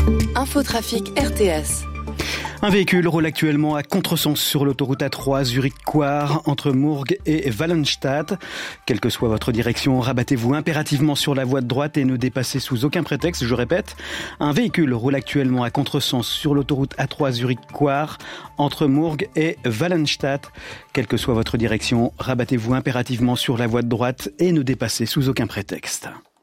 Infotrafic RTS. Un véhicule roule actuellement à contresens sur l'autoroute A3 Zurich-Coire entre Mourgue et Wallenstadt. Quelle que soit votre direction, rabattez-vous impérativement sur la voie de droite et ne dépassez sous aucun prétexte, je répète. Un véhicule roule actuellement à contresens sur l'autoroute A3 Zurich-Coire entre Mourgue et Wallenstadt. Quelle que soit votre direction, rabattez-vous impérativement sur la voie de droite et ne dépassez sous aucun prétexte.